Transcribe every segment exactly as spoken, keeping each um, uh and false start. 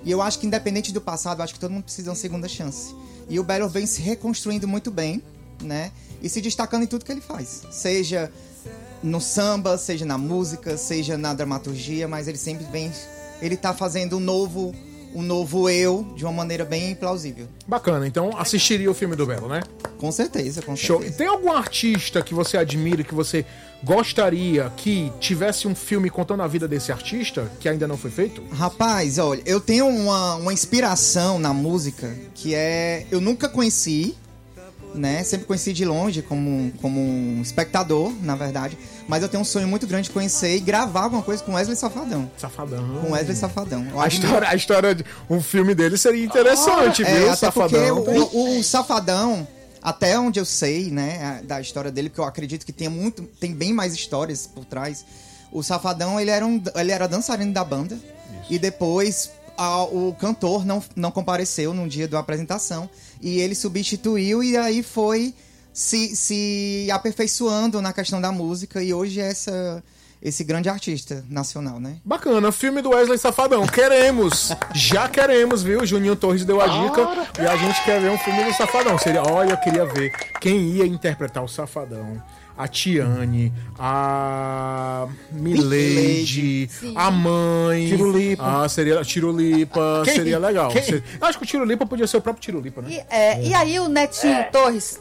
E eu acho que independente do passado, eu acho que todo mundo precisa de uma segunda chance. E o Belo vem se reconstruindo muito bem, né? E se destacando em tudo que ele faz. Seja no samba, seja na música, seja na dramaturgia, mas ele sempre vem... Ele tá fazendo um novo... um novo eu, de uma maneira bem plausível. Bacana, então assistiria o filme do Belo, né? Com certeza, com Show. certeza. Tem algum artista que você admira, que você gostaria que tivesse um filme contando a vida desse artista, que ainda não foi feito? Rapaz, olha, eu tenho uma, uma inspiração na música, que é... Eu nunca conheci, né? Sempre conheci de longe, como, como um espectador, na verdade. Mas eu tenho um sonho muito grande de conhecer e gravar alguma coisa com Wesley Safadão. Safadão. Com Wesley Safadão. A história, a história de um filme dele seria interessante, ah, viu? É, até Safadão. porque o, o Safadão, até onde eu sei, né, da história dele, porque eu acredito que tem muito, tem bem mais histórias por trás. O Safadão, ele era, um, ele era dançarino da banda. Isso. E depois a, o cantor não, não compareceu num dia da apresentação. E ele substituiu e aí foi... Se, se aperfeiçoando na questão da música e hoje é essa, esse grande artista nacional, né? Bacana, filme do Wesley Safadão. Queremos, já queremos, viu? Juninho Torres deu a dica e a gente quer ver um filme do Safadão. Seria, olha, eu queria ver quem ia interpretar o Safadão. A Tiane, a Milady, a mãe. Tirulipa. Ah, seria Tirulipa, Quem? seria legal. Quem? Seria, eu acho que o Tirulipa podia ser o próprio Tirulipa, né? E, é, e aí o Netinho Torres...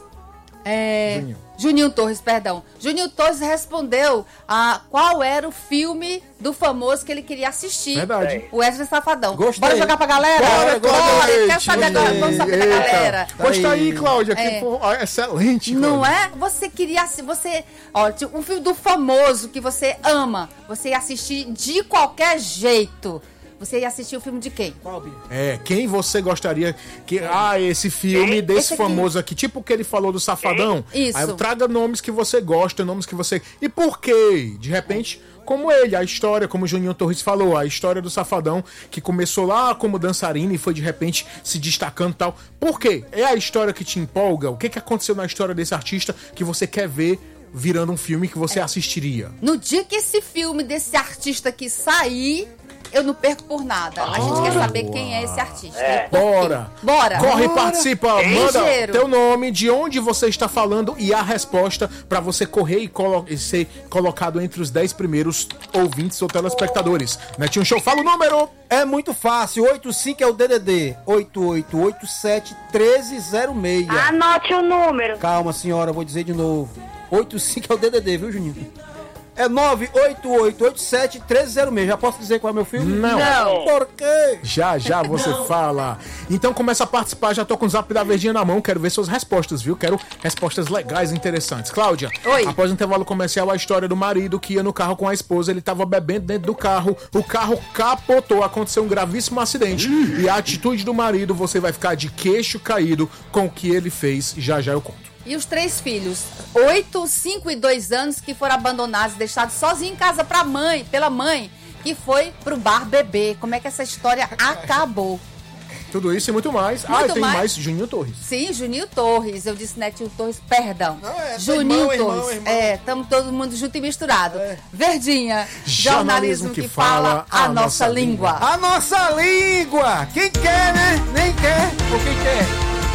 É, Juninho. Juninho Torres, perdão. Juninho Torres respondeu a qual era o filme do famoso que ele queria assistir. Verdade. O Wesley Safadão. Gostei. Bora jogar pra galera? Bora, Bora. gostei. Quero saber agora. Vamos saber da Eita. galera. Gostei aí, Cláudia. Que É. foi ah, excelente, Cláudia. Não é? Você queria assi- você, ó, tipo, um filme do famoso que você ama, você ia assistir de qualquer jeito. Você ia assistir o filme de quem? Qual, Bia? É, quem você gostaria que... Ah, esse filme desse Esse aqui. famoso aqui, tipo o que ele falou do Safadão. Isso. Aí traga nomes que você gosta, nomes que você... E por quê? De repente, como ele, a história, como o Juninho Torres falou, a história do Safadão, que começou lá como dançarino e foi de repente se destacando e tal. Por quê? É a história que te empolga? O que, que aconteceu na história desse artista que você quer ver virando um filme que você assistiria? No dia que esse filme desse artista aqui sair, eu não perco por nada. A gente quer saber quem é esse artista. É. E por quê. Bora! Bora! Corre, Bora. participa, manda Ligeiro. teu nome, de onde você está falando e a resposta pra você correr e, colo- e ser colocado entre os dez primeiros ouvintes ou telespectadores. Netinho Show, fala o número! É muito fácil, oitenta e cinco é o D D D, oito oito oito sete, um três zero seis. Anote o número. Calma, senhora, vou dizer de novo. oitenta e cinco é o D D D, viu, Juninho? É nove oito oito oito sete, um três zero seis. Já posso dizer qual é meu filme? Não. Não. Por quê? Já, já você fala. Então começa a participar, já tô com o zap da Verdinha na mão, quero ver suas respostas, viu? Quero respostas legais e interessantes. Cláudia, Oi. após o intervalo comercial, a história do marido que ia no carro com a esposa, ele tava bebendo dentro do carro, o carro capotou, aconteceu um gravíssimo acidente e a atitude do marido, você vai ficar de queixo caído com o que ele fez, já já eu conto. E os três filhos, oito, cinco e dois anos, que foram abandonados, deixados sozinhos em casa pra mãe, pela mãe, que foi pro bar beber. Como é que essa história acabou? Tudo isso e muito mais. Muito ah, tem mais. mais Juninho Torres. Sim, Juninho Torres. Eu disse Netinho Torres, perdão. Não, é, Juninho irmão, Torres. irmão, irmão. É, estamos todo mundo junto e misturado. É. Verdinha, jornalismo, que, fala a, nossa língua. A nossa língua! Quem quer, né? Nem quer. Ou quem quer?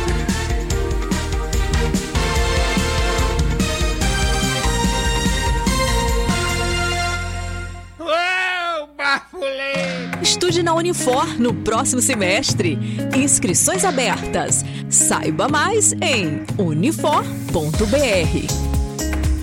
Estude na Unifor no próximo semestre. Inscrições abertas. Saiba mais em unifor ponto br.